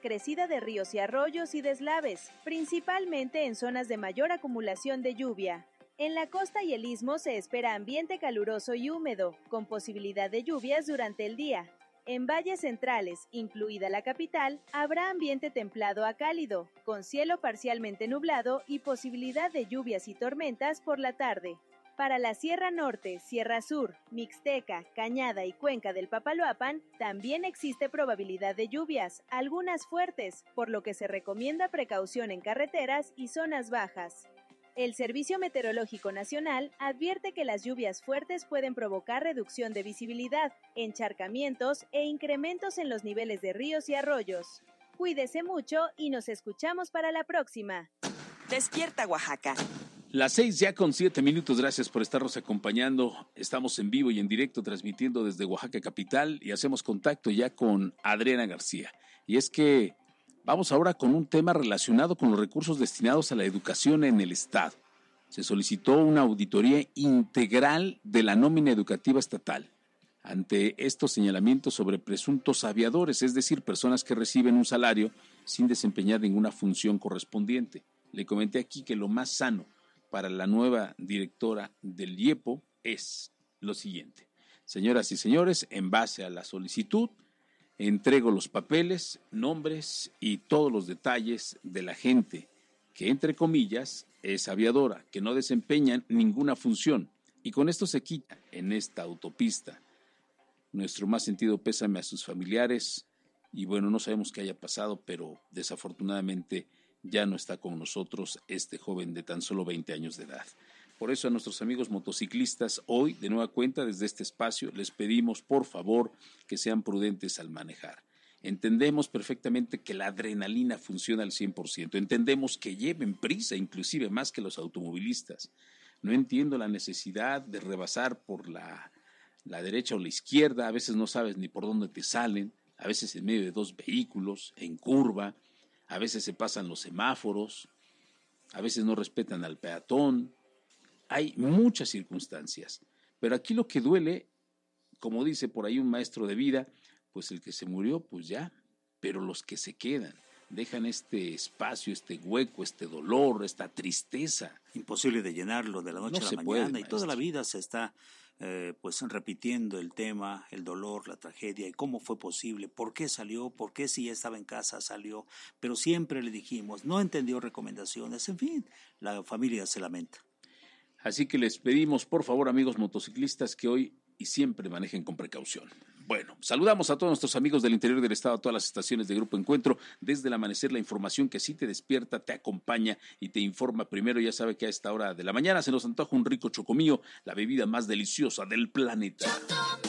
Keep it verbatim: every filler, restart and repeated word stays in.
crecida de ríos y arroyos y deslaves, principalmente en zonas de mayor acumulación de lluvia. En la costa y el istmo se espera ambiente caluroso y húmedo, con posibilidad de lluvias durante el día. En valles centrales, incluida la capital, habrá ambiente templado a cálido, con cielo parcialmente nublado y posibilidad de lluvias y tormentas por la tarde. Para la Sierra Norte, Sierra Sur, Mixteca, Cañada y Cuenca del Papaloapan, también existe probabilidad de lluvias, algunas fuertes, por lo que se recomienda precaución en carreteras y zonas bajas. El Servicio Meteorológico Nacional advierte que las lluvias fuertes pueden provocar reducción de visibilidad, encharcamientos e incrementos en los niveles de ríos y arroyos. Cuídese mucho y nos escuchamos para la próxima. Despierta, Oaxaca. Las seis ya con siete minutos, gracias por estarnos acompañando. Estamos en vivo y en directo transmitiendo desde Oaxaca capital y hacemos contacto ya con Adriana García. Y es que vamos ahora con un tema relacionado con los recursos destinados a la educación en el Estado. Se solicitó una auditoría integral de la nómina educativa estatal ante estos señalamientos sobre presuntos aviadores, es decir, personas que reciben un salario sin desempeñar ninguna función correspondiente. Le comenté aquí que lo más sano para la nueva directora del IEPO es lo siguiente. Señoras y señores, en base a la solicitud, entrego los papeles, nombres y todos los detalles de la gente que, entre comillas, es aviadora, que no desempeñan ninguna función. Y con esto se quita en esta autopista nuestro más sentido pésame a sus familiares. Y bueno, no sabemos qué haya pasado, pero desafortunadamente ya no está con nosotros este joven de tan solo veinte años de edad. Por eso a nuestros amigos motociclistas, hoy de nueva cuenta desde este espacio les pedimos por favor que sean prudentes al manejar. Entendemos perfectamente que la adrenalina funciona al cien por ciento, entendemos que lleven prisa inclusive más que los automovilistas. No entiendo la necesidad de rebasar por la, la derecha o la izquierda, a veces no sabes ni por dónde te salen, a veces en medio de dos vehículos, en curva, a veces se pasan los semáforos, a veces no respetan al peatón. Hay muchas circunstancias, pero aquí lo que duele, como dice por ahí un maestro de vida, pues el que se murió, pues ya, pero los que se quedan, dejan este espacio, este hueco, este dolor, esta tristeza. Imposible de llenarlo de la noche no a la puede, mañana, y maestro. toda la vida se está eh, pues repitiendo el tema, el dolor, la tragedia, y cómo fue posible, por qué salió, por qué si ya estaba en casa salió, pero siempre le dijimos, no entendió recomendaciones, en fin, la familia se lamenta. Así que les pedimos, por favor, amigos motociclistas, que hoy y siempre manejen con precaución. Bueno, saludamos a todos nuestros amigos del interior del estado, a todas las estaciones de Grupo Encuentro. Desde el amanecer, la información que sí te despierta, te acompaña y te informa. Primero, ya sabe que a esta hora de la mañana se nos antoja un rico chocomillo, la bebida más deliciosa del planeta.